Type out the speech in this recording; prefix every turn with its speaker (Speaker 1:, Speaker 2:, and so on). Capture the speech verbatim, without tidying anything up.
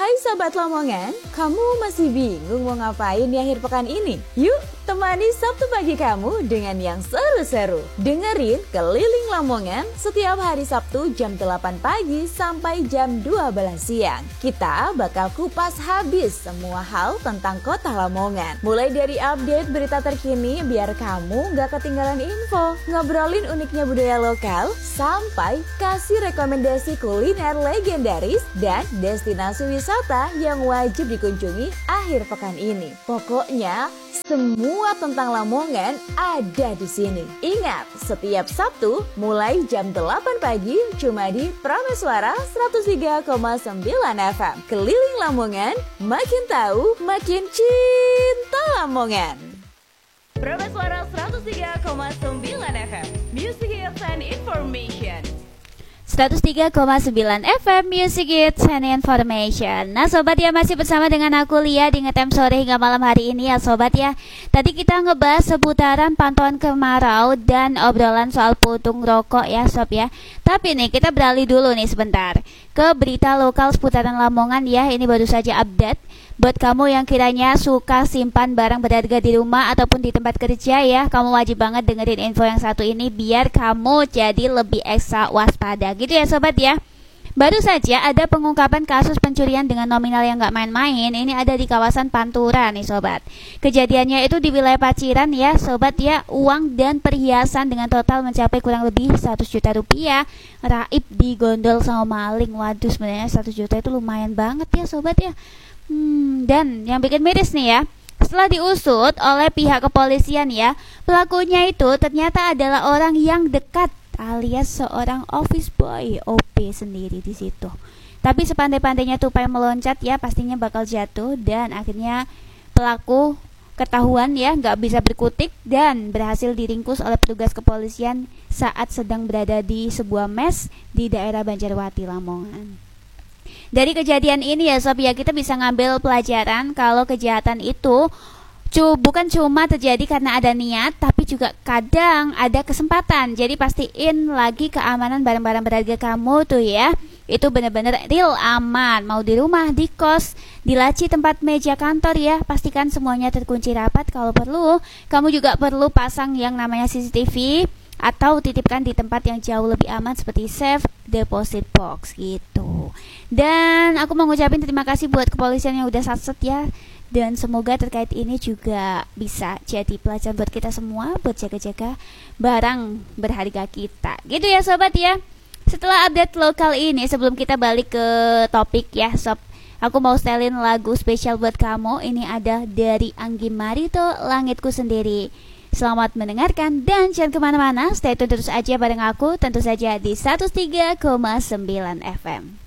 Speaker 1: Hai Sobat Lamongan, kamu masih bingung mau ngapain di akhir pekan ini? Yuk, temani Sabtu pagi kamu dengan yang seru-seru. Dengerin Keliling Lamongan setiap hari Sabtu jam delapan pagi sampai jam dua belas siang. Kita bakal kupas habis semua hal tentang kota Lamongan. Mulai dari update berita terkini biar kamu gak ketinggalan info, ngobrolin uniknya budaya lokal, sampai kasih rekomendasi kuliner legendaris dan destinasi wisata yang wajib dikunjungi akhir pekan ini. Pokoknya semua tentang Lamongan ada di sini. Ingat, setiap Sabtu mulai jam delapan pagi cuma di Prameswara seratus tiga koma sembilan F M. Keliling Lamongan, makin tahu makin cinta Lamongan. Prameswara seratus tiga koma sembilan F M. Music Hits and Information.
Speaker 2: seratus tiga koma sembilan F M Music Hits and Information. Nah sobat ya, masih bersama dengan aku Lia di Ngetem Sore hingga malam hari ini ya sobat ya. Tadi kita ngebahas seputaran pantauan kemarau dan obrolan soal puntung rokok ya sob ya. Tapi nih kita beralih dulu nih sebentar ke berita lokal seputaran Lamongan ya. Ini baru saja update buat kamu yang kiranya suka simpan barang berharga di rumah ataupun di tempat kerja ya. Kamu wajib banget dengerin info yang satu ini biar kamu jadi lebih ekstra waspada gitu ya sobat ya. Baru saja ada pengungkapan kasus pencurian dengan nominal yang gak main-main. Ini ada di kawasan Pantura nih sobat. Kejadiannya itu di wilayah Paciran ya sobat ya. Uang dan perhiasan dengan total mencapai kurang lebih seratus juta rupiah raib di gondol sama maling. Waduh, sebenarnya seratus juta itu lumayan banget ya sobat ya. Hmm, dan yang bikin miris nih ya, setelah diusut oleh pihak kepolisian ya, pelakunya itu ternyata adalah orang yang dekat alias seorang office boy O P sendiri di situ. Tapi sepandai-pandainya tupai meloncat ya, pastinya bakal jatuh dan akhirnya pelaku ketahuan ya, nggak bisa berkutik dan berhasil diringkus oleh petugas kepolisian saat sedang berada di sebuah mes di daerah Banjarwati, Lamongan. Dari kejadian ini ya sob ya, kita bisa ngambil pelajaran kalau kejahatan itu cu, bukan cuma terjadi karena ada niat, tapi juga kadang ada kesempatan. Jadi pastiin lagi keamanan barang-barang berharga kamu tuh ya, itu benar-benar real aman. Mau di rumah, di kos, di laci tempat meja kantor ya, pastikan semuanya terkunci rapat. Kalau perlu, kamu juga perlu pasang yang namanya C C T V atau titipkan di tempat yang jauh lebih aman seperti safe deposit box gitu. Dan aku mau ngucapin terima kasih buat kepolisian yang udah satset ya. Dan semoga terkait ini juga bisa jadi pelajaran buat kita semua, buat jaga-jaga barang berharga kita. Gitu ya sobat ya. Setelah update lokal ini, sebelum kita balik ke topik ya sob, aku mau setelin lagu spesial buat kamu. Ini ada dari Anggi Marito, Langitku Sendiri. Selamat mendengarkan dan jangan kemana-mana, stay tune terus aja bareng aku, tentu saja di seratus tiga koma sembilan F M.